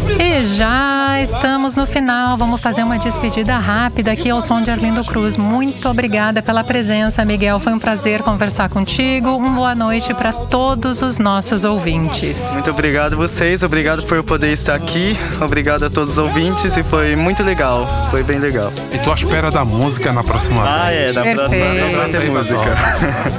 E já estamos no final, vamos fazer uma despedida rápida aqui ao som de Arlindo Cruz. Muito obrigada pela presença, Miguel, foi um prazer conversar contigo. Uma boa noite para todos os nossos ouvintes. Muito obrigado a vocês, obrigado por eu poder estar aqui, obrigado a todos os ouvintes e foi muito legal, foi bem legal. E tô à espera da música na próxima vez. Da próxima vez vai ter música.